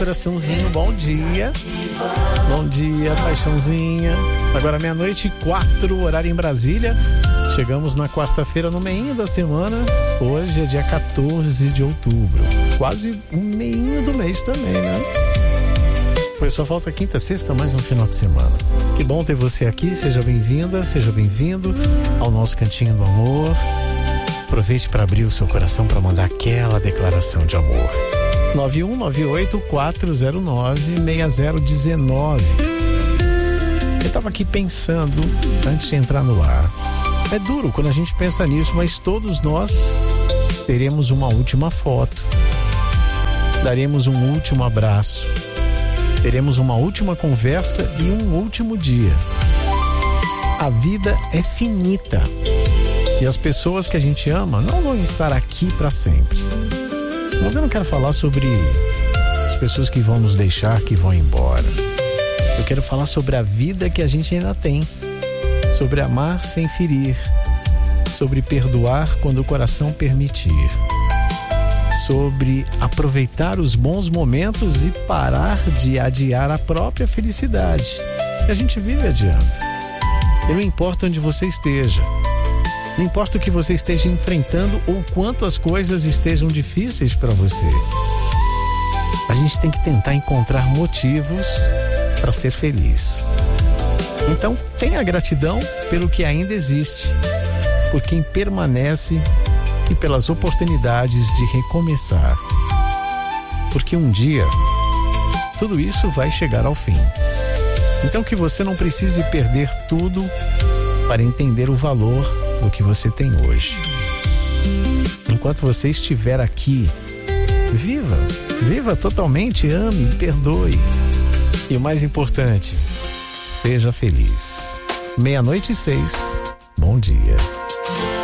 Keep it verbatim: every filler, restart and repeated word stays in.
coraçãozinho, bom dia. Bom dia, paixãozinha. Agora meia-noite e quatro, horário em Brasília. Chegamos na quarta-feira, no meinho da semana. Hoje é dia quatorze de outubro. Quase o meinho do mês também, né? Pois só falta quinta, sexta, mais um final de semana. Que bom ter você aqui, seja bem-vinda, seja bem-vindo ao nosso Cantinho do Amor. Aproveite para abrir o seu coração para mandar aquela declaração de amor. nove um nove oito quatro zero nove seis zero um nove. Eu estava aqui pensando, antes de entrar no ar, é duro quando a gente pensa nisso, mas todos nós teremos uma última foto, daremos um último abraço, teremos uma última conversa e um último dia. A vida é finita e as pessoas que a gente ama não vão estar aqui para sempre. Mas eu não quero falar sobre as pessoas que vão nos deixar, que vão embora. Eu quero falar sobre a vida que a gente ainda tem, sobre amar sem ferir, sobre perdoar quando o coração permitir, sobre aproveitar os bons momentos e parar de adiar a própria felicidade. E a gente vive adiando. E não importa onde você esteja, não importa o que você esteja enfrentando ou quanto as coisas estejam difíceis para você, a gente tem que tentar encontrar motivos para ser feliz. Então, tenha gratidão pelo que ainda existe, por quem permanece e pelas oportunidades de recomeçar. Porque um dia, tudo isso vai chegar ao fim. Então, que você não precise perder tudo para entender o valor do que você tem hoje. Enquanto você estiver aqui, viva, viva totalmente, ame, perdoe. E o mais importante, seja feliz. Meia-noite e seis, bom dia.